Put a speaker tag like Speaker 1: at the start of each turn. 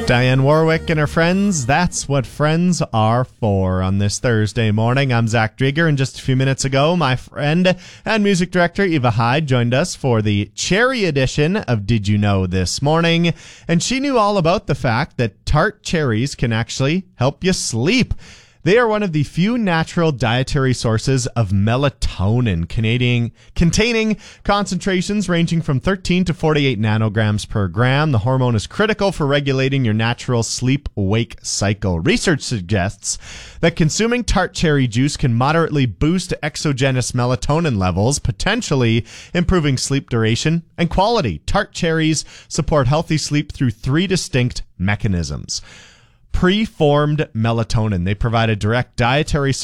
Speaker 1: Diane Warwick and her friends, that's what friends are for. On this Thursday morning, I'm Zach Drieger, and just a few minutes ago, my friend and music director Eva Hyde joined us for the cherry edition of Did You Know This Morning, and she knew all about the fact that tart cherries can actually help you sleep. They are one of the few natural dietary sources of melatonin, containing concentrations ranging from 13 to 48 nanograms per gram. The hormone is critical for regulating your natural sleep-wake cycle. Research suggests that consuming tart cherry juice can moderately boost exogenous melatonin levels, potentially improving sleep duration and quality. Tart cherries support healthy sleep through three distinct mechanisms. Preformed melatonin. They provide a direct dietary